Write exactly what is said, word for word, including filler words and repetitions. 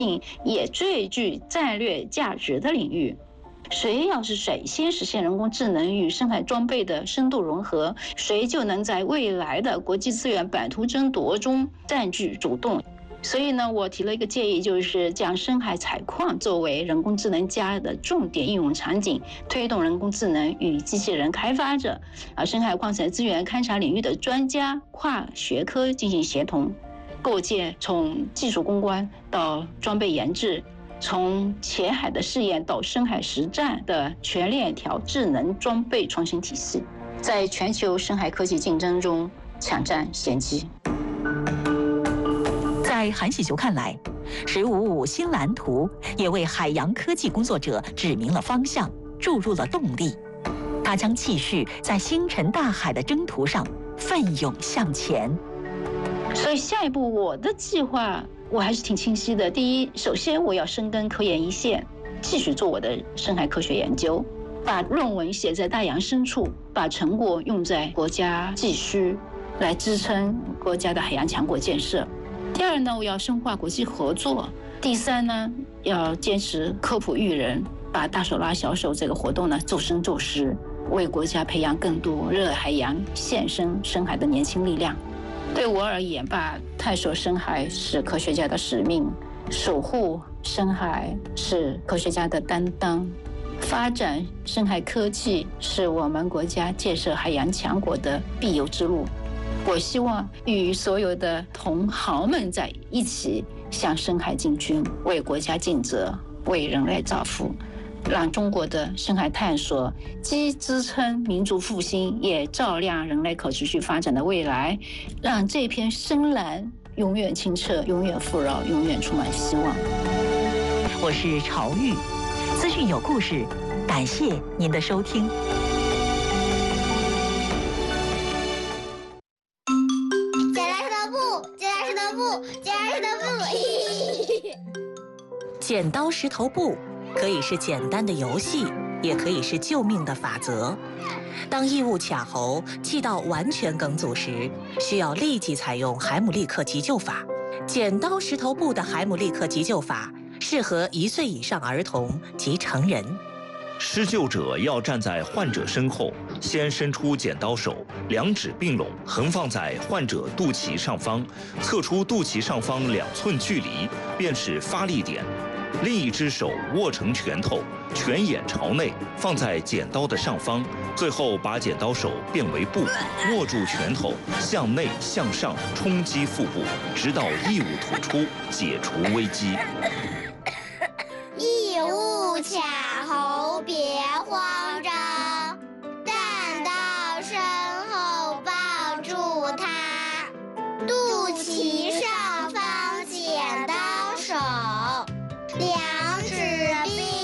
也最具战略价值的领域。谁要是率先实现人工智能与深海装备的深度融合，谁就能在未来的国际资源版图争夺中占据主动。所以呢，我提了一个建议，就是将深海采矿作为人工智能加的重点应用场景，推动人工智能与机器人开发者、啊深海矿产资源勘察领域的专家跨学科进行协同，构建从技术攻关到装备研制，从浅海的试验到深海实战的全链条智能装备创新体系，在全球深海科技竞争中抢占先机。 在韩喜球看来，十五五新蓝图也为海洋科技工作者指明了方向，注入了动力。他将继续在星辰大海的征途上奋勇向前。 所以下一步我的计划我还是挺清晰的。第一，首先我要深耕科研一线，继续做我的深海科学研究，把论文写在大洋深处，把成果用在国家技需，来支撑国家的海洋强国建设。第二呢，我要深化国际合作。第三呢，要坚持科普育人，把大手拉小手这个活动呢做深做实，为国家培养更多热爱海洋、献身深海的年轻力量。对我而言吧，探索深海是科学家的使命，守护深海是科学家的担当，发展深海科技是我们国家建设海洋强国的必由之路。我希望与所有的同行们在一起向深海进军，为国家尽责，为人类造福，让中国的深海探索既支撑民族复兴，也照亮人类可持续发展的未来，让这片深蓝永远清澈，永远富饶，永远充满希望。 我是朝玉，资讯有故事，感谢您的收听。剪刀石头布可以是简单的游戏，也可以是救命的法则。当异物卡喉、气道完全梗阻时，需要立即采用海姆立克急救法。剪刀石头布的海姆立克急救法适合一岁以上儿童及成人。 施救者要站在患者身后，先伸出剪刀手，两指并拢，横放在患者肚脐上方，测出肚脐上方两寸距离，便是发力点。另一只手握成拳头，拳眼朝内，放在剪刀的上方，最后把剪刀手变为布，握住拳头，向内向上冲击腹部，直到异物吐出，解除危机。 异物卡喉。